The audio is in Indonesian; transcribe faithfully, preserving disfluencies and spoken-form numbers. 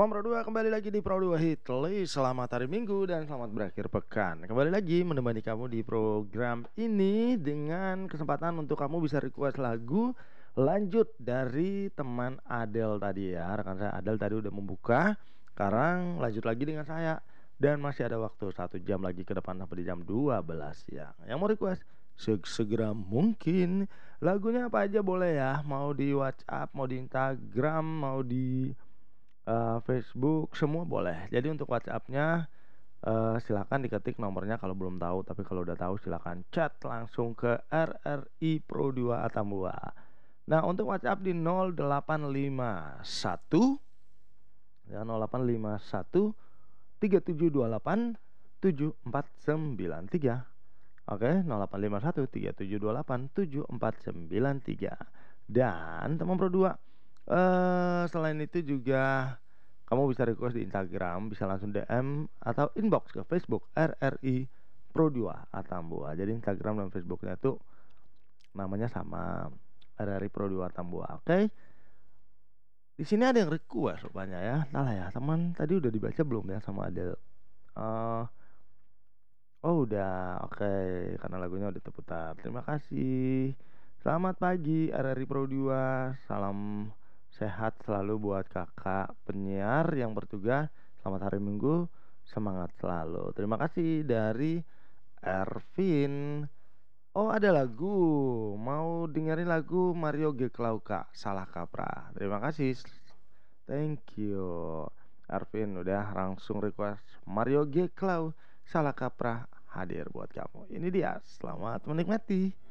Teman Pro dua kembali lagi di Pro dua Hit List. Selamat hari Minggu dan selamat berakhir pekan. Kembali lagi menemani kamu di program ini dengan kesempatan untuk kamu bisa request lagu lanjut dari teman Adel tadi ya. Rekan saya Adel tadi udah membuka. Sekarang lanjut lagi dengan saya. Dan masih ada waktu satu jam lagi ke depan sampai di jam dua belas siang. Yang mau request segera mungkin. Lagunya apa aja boleh ya. Mau di WhatsApp, mau di Instagram, mau di uh, Facebook, semua boleh. Jadi untuk WhatsApp-nya uh, silakan diketik nomornya kalau belum tahu, tapi kalau udah tahu silakan chat langsung ke R R I Pro dua Atambua. Nah, untuk WhatsApp di nol delapan lima satu ya nol delapan lima satu tiga tujuh dua delapan tujuh empat sembilan tiga. Oke, nol delapan lima satu tiga tujuh dua delapan tujuh empat sembilan tiga. Dan teman Pro dua, eh selain itu juga kamu bisa request di Instagram, bisa langsung D M atau inbox ke Facebook R R I Pro dua Atambua. Jadi Instagram dan Facebooknya tuh namanya sama, R R I Pro dua Atambua. Oke. Di sini ada yang request rupanya ya. Salah ya, teman tadi udah dibaca belum ya sama Adel? Eh Oh udah, oke, karena lagunya udah terputar. Terima kasih. Selamat pagi R R I Pro dua. Salam sehat selalu buat kakak penyiar yang bertugas. Selamat hari Minggu, semangat selalu. Terima kasih dari Ervin. Oh ada lagu, mau dengerin lagu Mario G. Klauka, Salah Kaprah. Terima kasih, thank you Ervin udah langsung request Mario G. Klau, Salah Kaprah hadir buat kamu. Ini dia, selamat menikmati.